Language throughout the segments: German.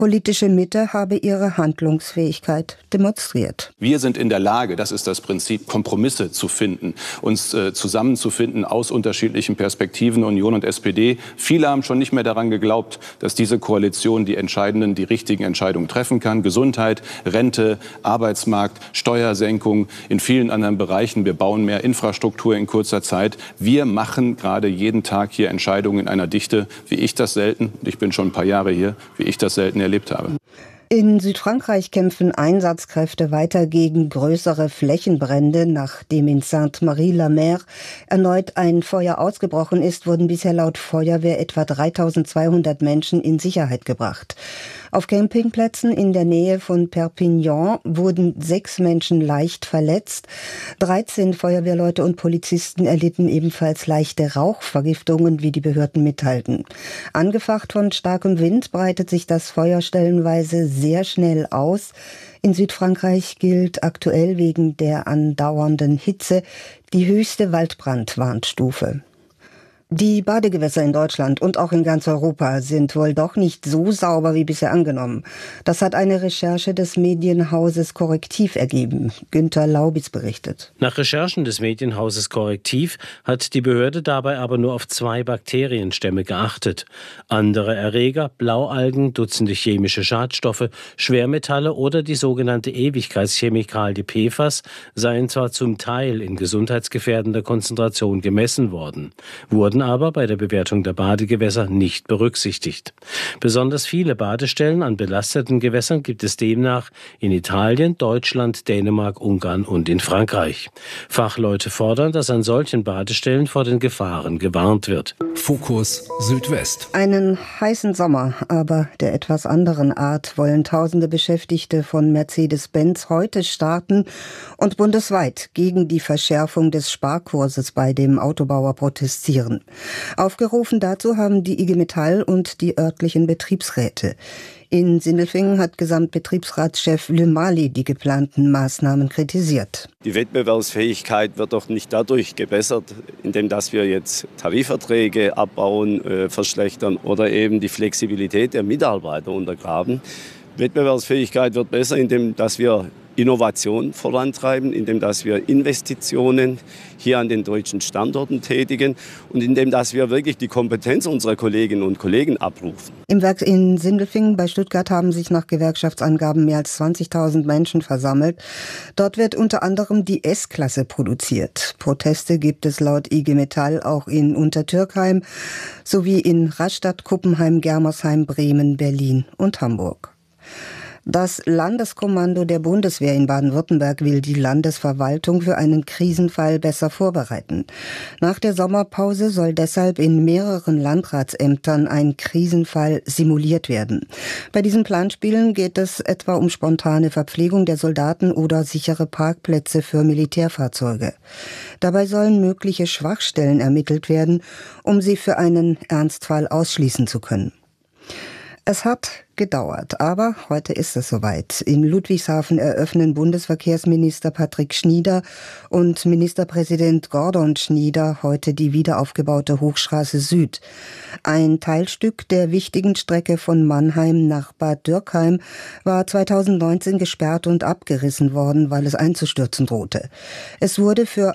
Politische Mitte habe ihre Handlungsfähigkeit demonstriert. Wir sind in der Lage, das ist das Prinzip, Kompromisse zu finden, uns zusammenzufinden aus unterschiedlichen Perspektiven, Union und SPD. Viele haben schon nicht mehr daran geglaubt, dass diese Koalition die richtigen Entscheidungen treffen kann. Gesundheit, Rente, Arbeitsmarkt, Steuersenkung, in vielen anderen Bereichen. Wir bauen mehr Infrastruktur in kurzer Zeit. Wir machen gerade jeden Tag hier Entscheidungen in einer Dichte, wie ich das selten, ich bin schon ein paar Jahre hier, wie ich das selten erlebt habe. In Südfrankreich kämpfen Einsatzkräfte weiter gegen größere Flächenbrände. Nachdem in Sainte-Marie-la-Mer erneut ein Feuer ausgebrochen ist, wurden bisher laut Feuerwehr etwa 3.200 Menschen in Sicherheit gebracht. Auf Campingplätzen in der Nähe von Perpignan wurden 6 Menschen leicht verletzt. 13 Feuerwehrleute und Polizisten erlitten ebenfalls leichte Rauchvergiftungen, wie die Behörden mitteilten. Angefacht von starkem Wind breitet sich das Feuer stellenweise sehr schnell aus. In Südfrankreich gilt aktuell wegen der andauernden Hitze die höchste Waldbrandwarnstufe. Die Badegewässer in Deutschland und auch in ganz Europa sind wohl doch nicht so sauber wie bisher angenommen. Das hat eine Recherche des Medienhauses Correctiv ergeben. Günter Laubitz berichtet. Nach Recherchen des Medienhauses Correctiv hat die Behörde dabei aber nur auf 2 Bakterienstämme geachtet. Andere Erreger, Blaualgen, Dutzende chemische Schadstoffe, Schwermetalle oder die sogenannte Ewigkeitschemikalie PFAS seien zwar zum Teil in gesundheitsgefährdender Konzentration gemessen worden, wurden aber bei der Bewertung der Badegewässer nicht berücksichtigt. Besonders viele Badestellen an belasteten Gewässern gibt es demnach in Italien, Deutschland, Dänemark, Ungarn und in Frankreich. Fachleute fordern, dass an solchen Badestellen vor den Gefahren gewarnt wird. Fokus Südwest. Einen heißen Sommer, aber der etwas anderen Art, wollen tausende Beschäftigte von Mercedes-Benz heute starten und bundesweit gegen die Verschärfung des Sparkurses bei dem Autobauer protestieren. Aufgerufen dazu haben die IG Metall und die örtlichen Betriebsräte. In Sindelfingen hat Gesamtbetriebsratschef Lümali die geplanten Maßnahmen kritisiert. Die Wettbewerbsfähigkeit wird doch nicht dadurch gebessert, indem dass wir jetzt Tarifverträge abbauen, verschlechtern oder eben die Flexibilität der Mitarbeiter untergraben. Wettbewerbsfähigkeit wird besser, indem dass wir Innovation vorantreiben, indem dass wir Investitionen hier an den deutschen Standorten tätigen und indem dass wir wirklich die Kompetenz unserer Kolleginnen und Kollegen abrufen. Im Werk in Sindelfingen bei Stuttgart haben sich nach Gewerkschaftsangaben mehr als 20.000 Menschen versammelt. Dort wird unter anderem die S-Klasse produziert. Proteste gibt es laut IG Metall auch in Untertürkheim sowie in Rastatt, Kuppenheim, Germersheim, Bremen, Berlin und Hamburg. Das Landeskommando der Bundeswehr in Baden-Württemberg will die Landesverwaltung für einen Krisenfall besser vorbereiten. Nach der Sommerpause soll deshalb in mehreren Landratsämtern ein Krisenfall simuliert werden. Bei diesen Planspielen geht es etwa um spontane Verpflegung der Soldaten oder sichere Parkplätze für Militärfahrzeuge. Dabei sollen mögliche Schwachstellen ermittelt werden, um sie für einen Ernstfall ausschließen zu können. Es hat gedauert, aber heute ist es soweit. In Ludwigshafen eröffnen Bundesverkehrsminister Patrick Schnieder und Ministerpräsident Gordon Schnieder heute die wiederaufgebaute Hochstraße Süd. Ein Teilstück der wichtigen Strecke von Mannheim nach Bad Dürkheim war 2019 gesperrt und abgerissen worden, weil es einzustürzen drohte. Es wurde für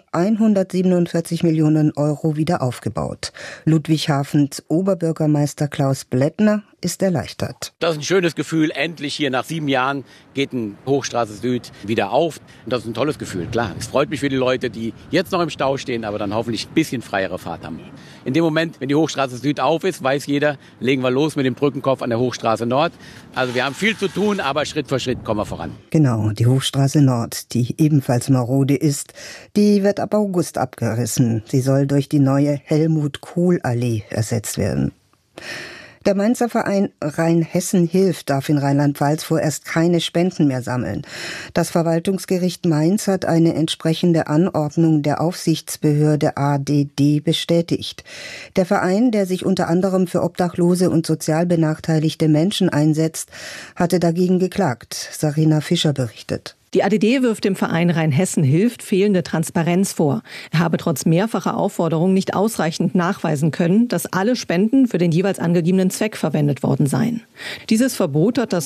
147 Millionen Euro wieder aufgebaut. Ludwigshafens Oberbürgermeister Klaus Blättner ist erleichtert. Das ist ein schönes Gefühl. Endlich hier nach 7 Jahren geht eine Hochstraße Süd wieder auf. Und das ist ein tolles Gefühl, klar. Es freut mich für die Leute, die jetzt noch im Stau stehen, aber dann hoffentlich ein bisschen freiere Fahrt haben. In dem Moment, wenn die Hochstraße Süd auf ist, weiß jeder, legen wir los mit dem Brückenkopf an der Hochstraße Nord. Also wir haben viel zu tun, aber Schritt für Schritt kommen wir voran. Genau, die Hochstraße Nord, die ebenfalls marode ist, die wird ab August abgerissen. Sie soll durch die neue Helmut-Kohl-Allee ersetzt werden. Der Mainzer Verein Rheinhessen hilft darf in Rheinland-Pfalz vorerst keine Spenden mehr sammeln. Das Verwaltungsgericht Mainz hat eine entsprechende Anordnung der Aufsichtsbehörde ADD bestätigt. Der Verein, der sich unter anderem für obdachlose und sozial benachteiligte Menschen einsetzt, hatte dagegen geklagt. Sarina Fischer berichtet. Die ADD wirft dem Verein Rheinhessen hilft fehlende Transparenz vor. Er habe trotz mehrfacher Aufforderung nicht ausreichend nachweisen können, dass alle Spenden für den jeweils angegebenen Zweck verwendet worden seien. Dieses Verbot hat das